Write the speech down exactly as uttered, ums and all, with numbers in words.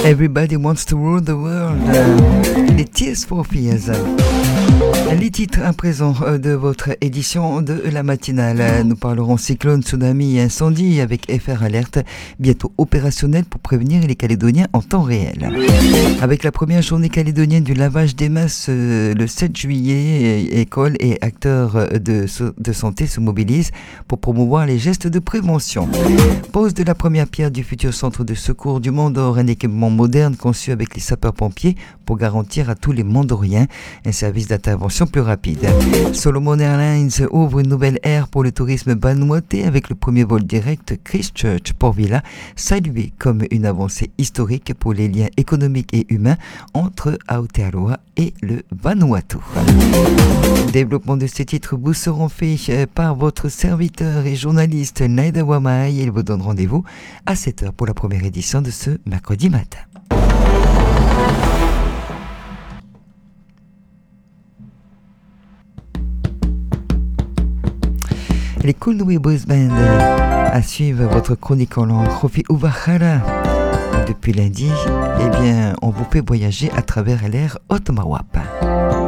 Everybody Wants to Rule the World, les Tears for Fears. Les titres à présent de votre édition de la matinale. Nous parlerons cyclone, tsunami et incendie avec F R Alert, bientôt opérationnel pour prévenir les Calédoniens en temps réel. Avec la première journée calédonienne du lavage des mains le sept juillet, écoles et acteurs de, de santé se mobilisent pour promouvoir les gestes de prévention. Pose de la première pierre du futur centre de secours du Mont-d'Or, un équipement moderne conçu avec les sapeurs-pompiers pour garantir à tous les Mondoriens un service d'intervention plus rapide. Solomon Airlines ouvre une nouvelle ère pour le tourisme vanuatais avec le premier vol direct Christchurch-Port Vila, salué comme une avancée historique pour les liens économiques et humains entre Aotearoa et le Vanuatu. Développement de ces titres vous seront faits par votre serviteur et journaliste Naida Wamai. Il vous donne rendez-vous à sept heures pour la première édition de ce mercredi matin. Les Cool Nui Boys Band à suivre votre chronique en langue Rofi Uvahara. Depuis lundi, eh bien, on vous fait voyager à travers l'air Otmawap.